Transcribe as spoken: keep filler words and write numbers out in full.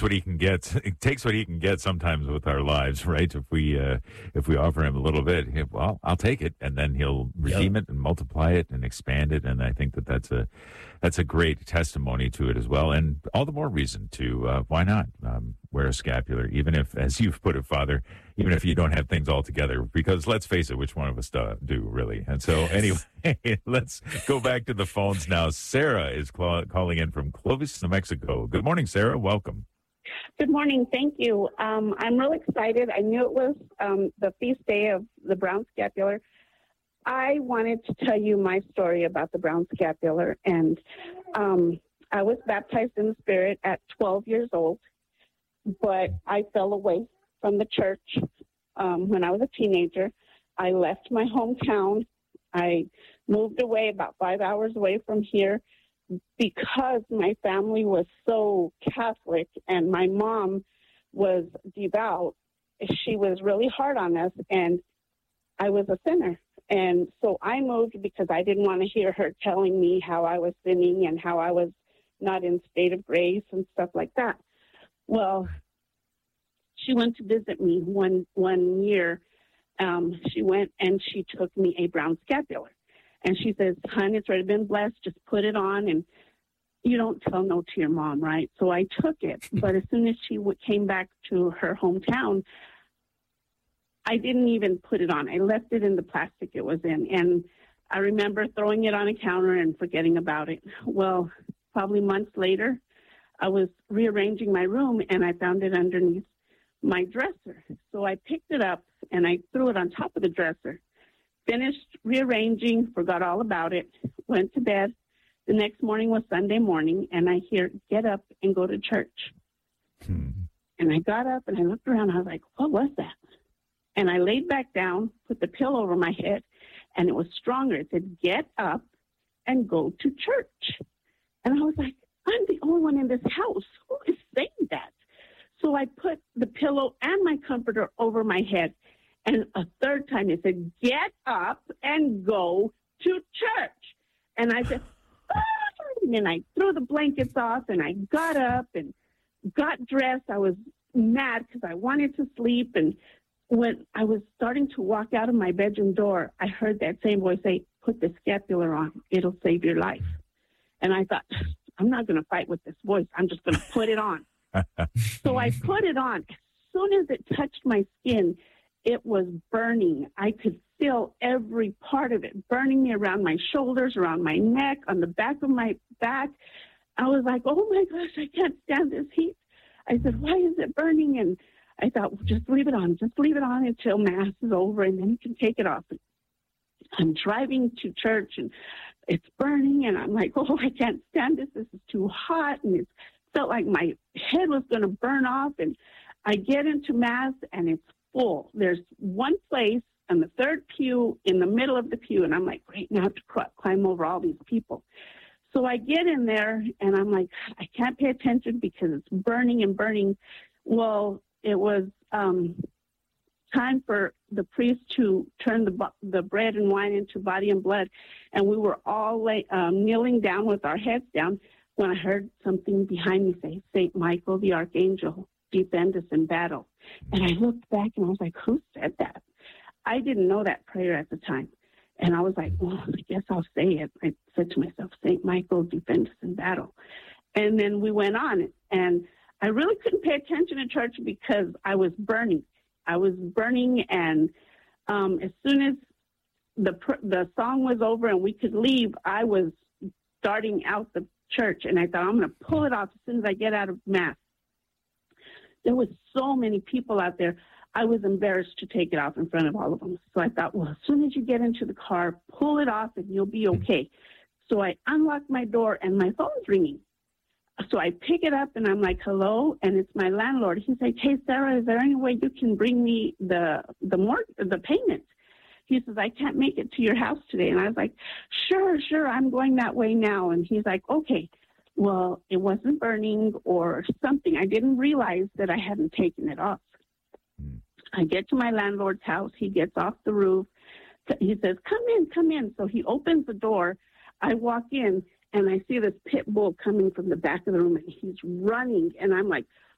takes what he can get. It takes what he can get sometimes with our lives, right? If we uh, if we offer him a little bit, he, well, I'll take it, and then he'll redeem yep. it and multiply it and expand it. And I think that that's a that's a great testimony to it as well. And all the more reason to uh, why not um, wear a scapular, even if, as you've put it, Father, even if you don't have things all together. Because let's face it, which one of us do, do really? And so anyway, let's go back to the phones now. Sarah is call, calling in from Clovis, New Mexico. Good morning, Sarah. Welcome. Good morning. Thank you. Um, I'm real excited. I knew it was um, the feast day of the brown scapular. I wanted to tell you my story about the brown scapular. And um, I was baptized in the Spirit at twelve years old, but I fell away from the church um, when I was a teenager. I left my hometown. I moved away about five hours away from here because my family was so Catholic and my mom was devout. She was really hard on us, and I was a sinner. And so I moved because I didn't want to hear her telling me how I was sinning and how I was not in state of grace and stuff like that. Well, she went to visit me one one year. Um, she went and she took me a brown scapular. And she says, "Hon, it's already been blessed. Just put it on, and you don't tell no to your mom, right?" So I took it. But as soon as she w- came back to her hometown, I didn't even put it on. I left it in the plastic it was in. And I remember throwing it on a counter and forgetting about it. Well, probably months later, I was rearranging my room, and I found it underneath my dresser. So I picked it up, and I threw it on top of the dresser. Finished rearranging, forgot all about it, went to bed. The next morning was Sunday morning, and I hear, "Get up and go to church." Hmm. And I got up, and I looked around. I was like, what was that? And I laid back down, put the pillow over my head, and it was stronger. It said, "Get up and go to church." And I was like, I'm the only one in this house. Who is saying that? So I put the pillow and my comforter over my head. And a third time it said, "Get up and go to church." And I said, "Ah!" And I threw the blankets off, and I got up and got dressed. I was mad because I wanted to sleep. And when I was starting to walk out of my bedroom door, I heard that same voice say, "Put the scapular on. It'll save your life." And I thought, I'm not going to fight with this voice. I'm just going to put it on. So I put it on. As soon as it touched my skin, it was burning. I could feel every part of it burning me around my shoulders, around my neck, on the back of my back. I was like, oh my gosh, I can't stand this heat. I said, "Why is it burning?" And I thought, well, just leave it on. Just leave it on until Mass is over, and then you can take it off. I'm driving to church, and it's burning, and I'm like, oh, I can't stand this. This is too hot, and it felt like my head was going to burn off. And I get into Mass, and it's full. There's one place on the third pew in the middle of the pew, and I'm like, great, now I have to cr- climb over all these people. So I get in there, and I'm like, I can't pay attention because it's burning and burning. Well, it was um, time for the priest to turn the the bread and wine into body and blood, and we were all lay, um, kneeling down with our heads down when I heard something behind me say, "Saint Michael the Archangel, defend us in battle." And I looked back, and I was like, who said that? I didn't know that prayer at the time. And I was like, well, I guess I'll say it. I said to myself, "Saint Michael, defend us in battle." And then we went on, and I really couldn't pay attention in church because I was burning. I was burning, and um, as soon as the the song was over and we could leave, I was starting out the church, and I thought, I'm going to pull it off as soon as I get out of Mass. There was so many people out there. I was embarrassed to take it off in front of all of them. So I thought, well, as soon as you get into the car, pull it off and you'll be okay. So I unlocked my door, and my phone's ringing. So I pick it up, and I'm like, hello, and it's my landlord. He's like, "Hey, Sarah, is there any way you can bring me the the mort- the payment?" He says, "I can't make it to your house today." And I was like, sure, sure, I'm going that way now. And he's like, okay. Well, it wasn't burning or something. I didn't realize that I hadn't taken it off. Mm. I get to my landlord's house. He gets off the roof. He says, "Come in, come in." So he opens the door. I walk in, and I see this pit bull coming from the back of the room, and he's running. And I'm like,